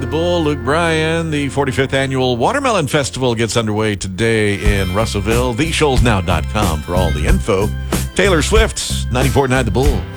the Bull, Luke Bryan. The 45th Annual Watermelon Festival gets underway today in Russellville. TheShoalsNow.com for all the info. Taylor Swift, 94.9 The Bull.